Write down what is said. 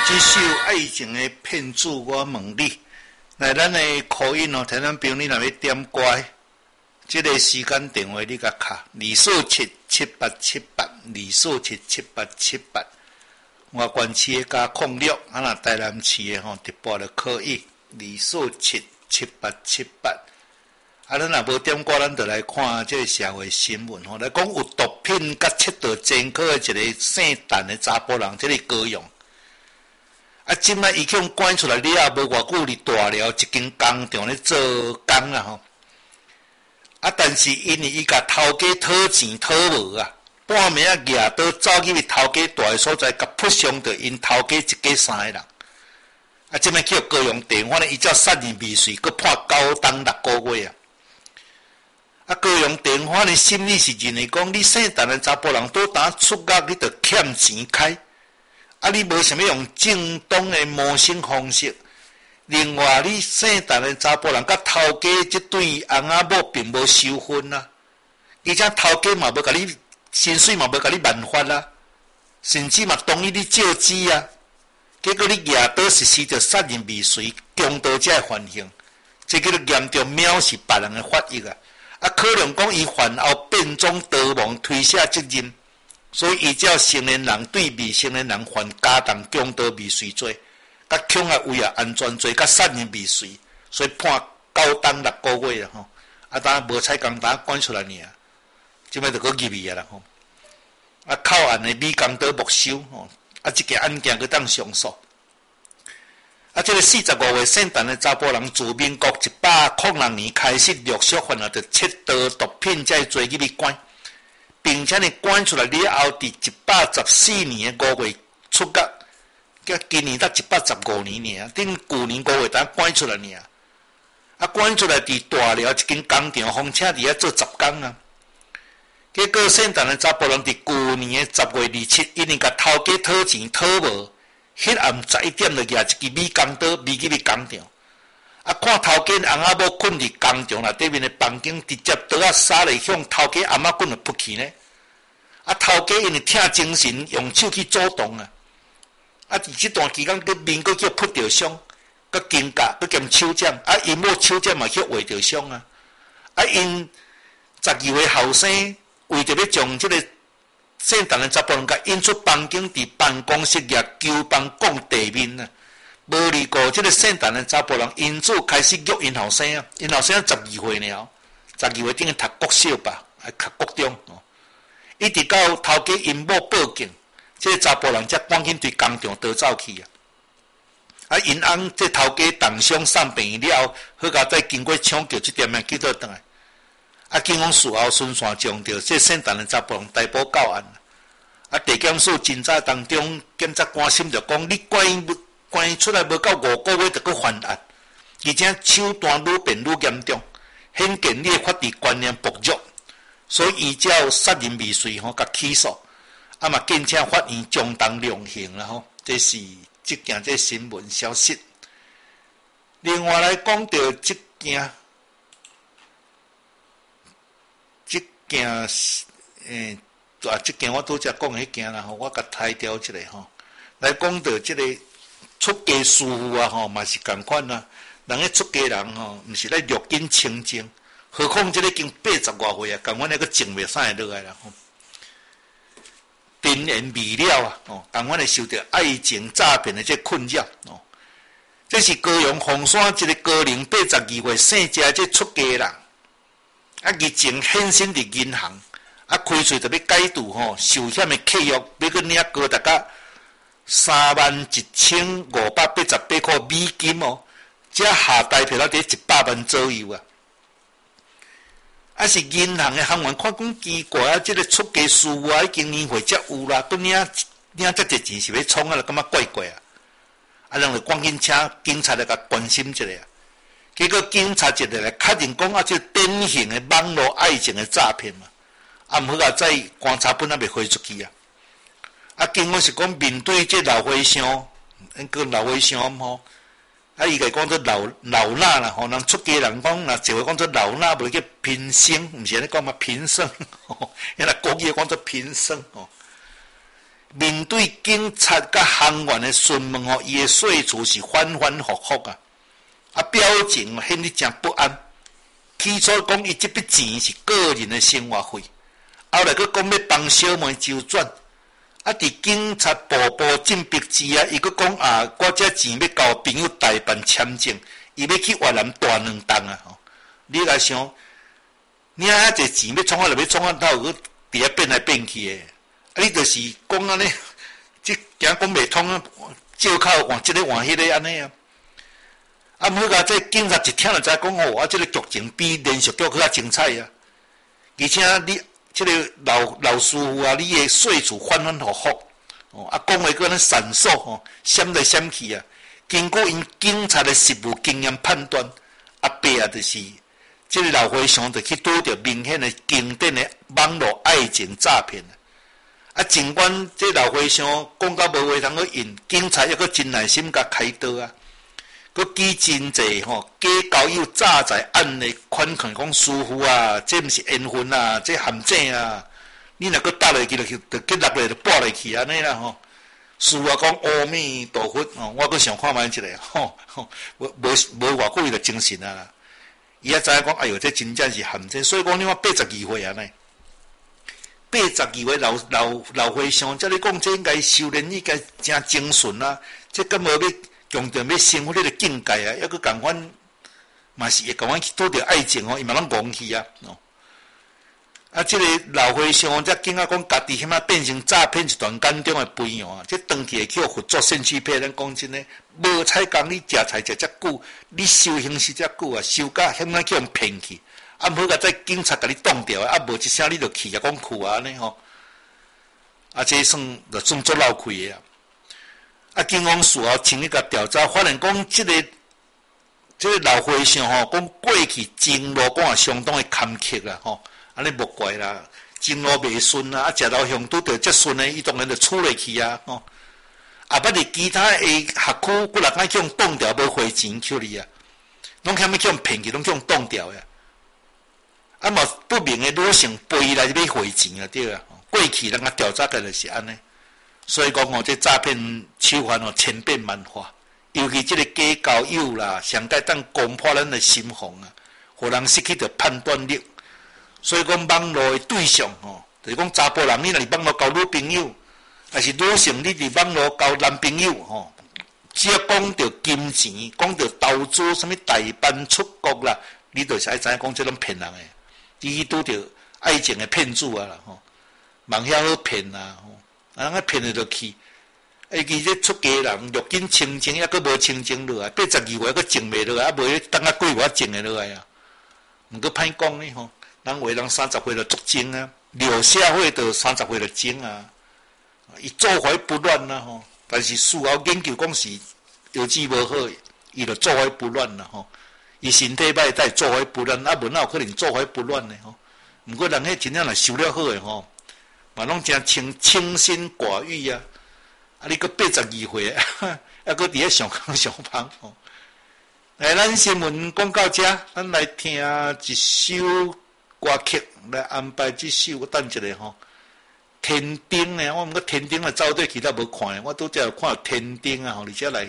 这首爱情的骗子，我问你，来咱的口音哦，听咱朋友你若要点歌，这个时间电话你甲卡2477878，2477878，外关市的加06，啊那台南市的吼直播就可以2477878。啊，咱若无点歌，咱就来看这个社会新闻吼，来讲有毒品甲切到前科的一个姓陈的查甫人，这个高阳。啊，今仔伊去用关出来了，无偌久，哩大寮一间工厂咧做工啦吼。啊，但是因为伊甲头家讨钱讨无啊，半暝啊举刀走去伊头家住的所在，甲扑伤着因头家一家3个人。啊，即摆叫高阳地，反正伊照杀人未遂，佮判9冬6个月啊。啊，高阳地，反正心里是认为讲，你姓陈的查甫人倒当出狱，你着欠钱开。啊！你无想要用正当的谋生方式。另外，你姓陈的查甫人甲头家即对翁仔某并无收分啊，而且头家嘛无甲你薪水嘛无甲你万发啊，甚至嘛同意你借资啊。结果你举刀实施着杀人未遂，强盗者的犯行，这叫做严重藐视别人的法益啊！啊，可能讲伊犯后变装逃亡，推卸责任。所以，依照成年人对未成年人犯加重强盗未遂罪、甲恐吓危害安全罪、甲杀人未遂，所以判9冬6个月啦吼。啊，当然无采工单关出来尔，即摆就搁入去啊啦吼。啊，靠案的美工刀没收吼，啊，即件案件搁当上诉。啊，这个45岁姓陈的查甫人，自民国106年开始陆续犯了着切刀毒品这罪去关。并且呢，关出来了后，伫114年的5月出狱，甲今年到115年尔，顶旧年5月才关出来尔。啊，关出来伫大寮一间工厂，风请伫遐做10工啊。结果姓陈的查甫人伫旧年的10月27日，因为甲头家讨钱讨无，迄暗11点就举一支美工刀迷去工厂。啊！看头家翁仔某困伫工厂内底面的房间，直接刀啊杀来向头家阿妈棍就扑去呢。啊！头家因为疼精神，用手去阻挡啊！啊！伫即段期间，佮面佮叫扑着伤，佮肩胛佮兼手掌，啊！因某手掌嘛去划着伤啊！啊！因12岁后生，为着要将即个姓陈的查甫人甲引出房间，伫办公室举球棒讲地面啊！无离过，即个姓陈的查甫人，因此开始约因后生啊，因后生12岁了，12岁等于读国小吧，还读国中哦。一直到头家因某报警，即个查甫人才赶紧对工厂逃走去啊。啊，因翁即头家重伤送病院了后，好甲再经过抢救即点样救倒转来。啊，警方事后顺线将着即姓陈的查甫人逮捕到案。啊，地检署侦查当中，检察官心着讲，你关出来无到5个月就搁犯案，而且手段愈变愈严重，显见你的法治观念薄弱，所以依照杀人未遂甲起诉，啊嘛建请法院将当量刑啦吼。这是即件这新闻消息。另外来讲到即件即件我拄则讲迄件啦吼，我甲抬调一下吼，来讲到即个。出家师傅啊，吼嘛是共款啊。人个出家人吼，毋是咧略尽清净，何况即个已经80多岁啊，共款那个净袂啥会落来啦吼。沉冤未了啊，哦，共款会受到爱情诈骗的这困扰哦。这是高雄凤山一个高龄82岁姓谢这出家人，啊，疫情现身伫银行，啊，开喙特别解除吼寿险的契约，要去领高达甲。31,588块美金哦，这下台票得100万左右啊！啊是银行的行员看讲奇怪啊，这个出家师傅啊，已经年岁才有啦，都领这侪钱是要创啊，就感觉怪怪啊！啊，人就赶紧请警察来甲关心一下啊。结果警察一来确认讲啊，这典型的网络爱情的诈骗嘛，啊，毋好啊，在观察本啊未飞出去啊。啊，警方是讲面对这老和尚，个老和尚吼，啊，伊个讲做老衲啦吼，人出家人讲若一回讲做老衲，无叫贫僧，毋是安尼讲嘛贫僧，吼，因为国语讲做贫僧吼。 面对警察甲行员的询问吼，伊的说辞是反反复复啊，表情显得真不安。起初讲伊这笔钱是个人的生活费，后来佫讲要帮小妹周转。伫警察步步进逼之啊，伊佫讲啊，我这钱要交朋友代办签证，伊要去越南大两档啊！吼，你来想，你啊，这钱要创啊，就要创啊，他有伫遐变来变去的，你就是讲安尼，即惊讲袂通啊，借口换即个换迄个安尼啊！啊，毋好甲这警察一听就知讲哦，这个剧情比连续剧佫较精彩啊！而且你。这个老师傅啊，你的说辞反反复复，讲话佫安尼闪烁，闪来闪去啊。经过因警察的实务经验判断，白啊，就是这个老和尚就去拄着明显的经典的网络爱情诈骗尽管这老和尚讲到无话通去应，警察抑佫真耐心甲开导啊。佫记真济假交友诈财案的款款讲师傅啊，这毋是缘分啊，这陷阱啊！你若佫搭落去，就去落来就拨落去安尼啦吼。师傅讲阿弥陀佛我佫想看卖一个无偌久伊就精神啊啦。伊也知影讲，哎哟，这真正是陷阱。所以讲你看82岁安尼，82岁老和尚，则你讲这应该修炼应该真精纯啊，这根本要。强调要升复你个境界啊，抑佫共阮嘛是会共阮去拄着爱情伊嘛拢戆去啊！即个老和尚则惊啊讲家己迄摆变成诈骗一段感中的悲凉啊！即长期会去佛作性去骗咱讲真诶，无彩工你食菜食遮久，你修行时遮久啊，修甲遐么去互骗去，毋好甲在警察甲你挡掉无一声你就去讲去安尼吼，这算做闹亏诶啊！警方事后请伊甲调查，发现讲这个老和尚讲过去经路讲也相当的坎坷啦安尼莫怪啦，经路袂顺啊，食老乡拄着遮顺的，伊当然就处落去啊捌伫其他的辖区，佫来去用挡掉，无汇钱去你啊，拢欠要去用骗去，拢去用挡掉呀。嘛不明的女性背来要汇钱啊，对啊，过去人家调查起来是安尼。所以讲这诈骗手法千变万化，尤其这个假交友啦，上界当攻破咱的心防啊，互人失去着判断力。所以讲网络的对象就是讲查甫人，你若是网络交女朋友，还是女性你伫网络交男朋友只要讲到金钱，讲到投资，什么大班出国啦，你就是爱知影讲这种骗人的，伊拄着爱情的骗子啊啦蛮晓好骗啊人家骗了就去，其实出家人入境清净，抑佫无清净落来，82岁佫静袂落来，无等啊几月静会落来啊？毋过歹讲呢人话人30岁就足精啊，60岁就30岁就精啊，伊坐怀不乱啦但是事后研究讲是药剂无好，伊就坐怀不乱啦伊身体歹，才会坐怀不乱，无哪有可能坐怀不乱呢毋过人迄真正若修了好诶嘛拢真清心寡欲啊！你佫82岁啊，佫伫咧上工上班来，咱新闻讲到遮，咱来听一首歌曲来安排这首。我等一下天丁呢，我毋过天丁啊，走对其他无看的，我拄则有看到天丁啊，而且来